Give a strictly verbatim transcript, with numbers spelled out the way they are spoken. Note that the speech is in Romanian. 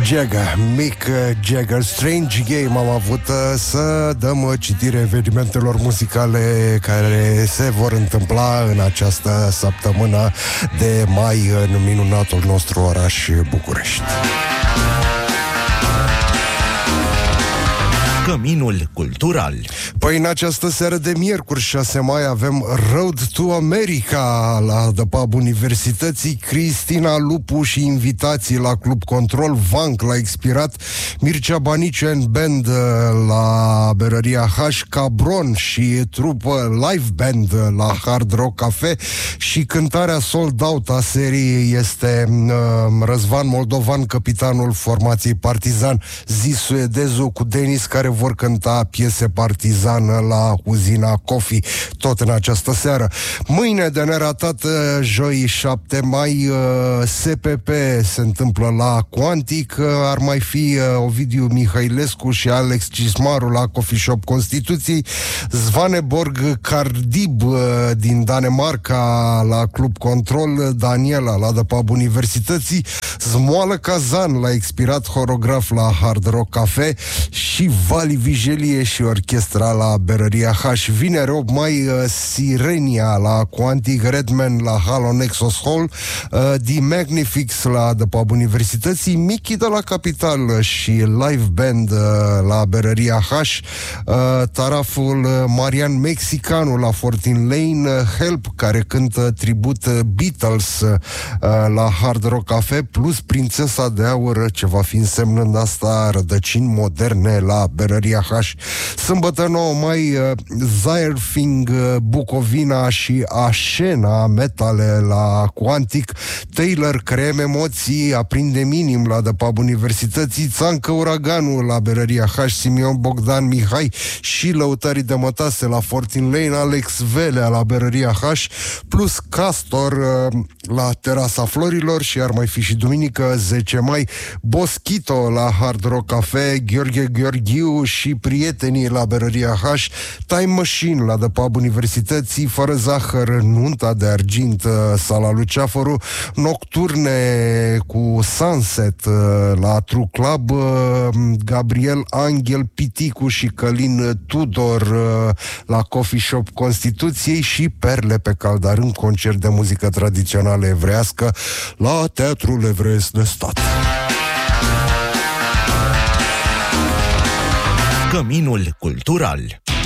Jagger, Mick Jagger, Strange Game. Am avut să dăm citire evenimentelor muzicale care se vor întâmpla în această săptămână de mai în minunatul nostru oraș București. Căminul cultural. Păi în această seară de miercuri șase mai avem Road to America la The Pub Universității, Cristina Lupu și invitații la Club Control, Vanc la Expirat, Mircea Baniciu and Band la Berăria H, Cabron și trupă live band la Hard Rock Cafe și cântarea sold out a serii este uh, Răzvan Moldovan, capitanul formației Partizan, Zi Suedezu cu Denis, care vor cânta piese partizană la Uzina Coffee, tot în această seară. Mâine, de neratat, joi șapte mai, S P P se întâmplă la Quantic, ar mai fi Ovidiu Mihailescu și Alex Cismaru la Coffee Shop Constituției, Svaneborg Cardib din Danemarca la Club Control, Daniela la The Pub Universității, Zmoală Kazan la Expirat, Horograf la Hard Rock Cafe și Vali Vigelie și orchestra la Berăria H. Vineri opt mai, Sirenia la Quantic, Redman la Halo Nexus Hall, The Magnifics la The Pub Universității, Mickey de la Capital și live band la Berăria H, taraful Marian Mexicanu la fourteen Lane, Help, care cântă tribut Beatles la Hard Rock Cafe, plus Prințesa de Aur, ce va fi însemnând asta rădăcini moderne la Berăria H. Sâmbătă nouă mai, Zyrfing Bucovina și Așena Metale la Quantic, Taylor Creăm Emoții, Aprinde Minim la The Pub Universității, Țancă Uraganul la Berăria H, Simion Bogdan Mihai și Lăutarii de Mătase la fourteen Lane, Alex Velea la Berăria H, plus Castor la Terasa Florilor și ar mai fi și duminică zece mai, Boschito la Hard Rock Cafe, Gheorghe Gheorghiu și prietenii la Berăria H, Time Machine la The Pub Universității, Fără Zahăr, Nunta de Argint, Sala Luceafăru, Nocturne cu Sunset la True Club, Gabriel Angel Piticu și Călin Tudor la Coffee Shop Constituției și Perle pe Caldarâm, concert de muzică tradițională evrească la Teatrul Evreiesc de Stat. Căminul cultural.